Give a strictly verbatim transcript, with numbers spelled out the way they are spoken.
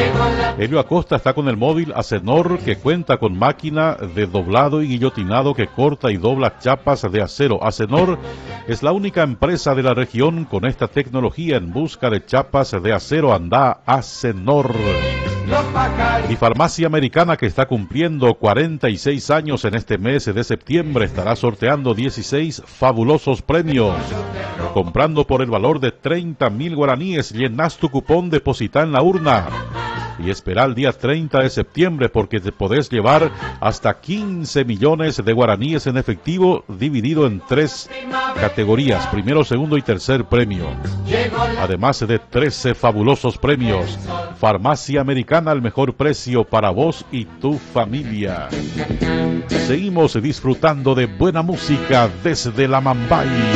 Helio Acosta está con el móvil Acenor, que cuenta con máquina de doblado y guillotinado que corta y dobla chapas de acero. Acenor es la única empresa de la región con esta tecnología. En busca de chapas de acero, anda a Acenor. Y Farmacia Americana, que está cumpliendo cuarenta y seis años en este mes de septiembre, estará sorteando dieciséis fabulosos premios. Comprando por el valor de treinta mil guaraníes, llenas tu cupón, deposita en la urna y espera el día treinta de septiembre, porque te podés llevar hasta quince millones de guaraníes en efectivo, dividido en tres categorías: primero, segundo y tercer premio, además de trece fabulosos premios. Farmacia Americana, el mejor precio para vos y tu familia. Seguimos disfrutando de buena música desde la Mambay.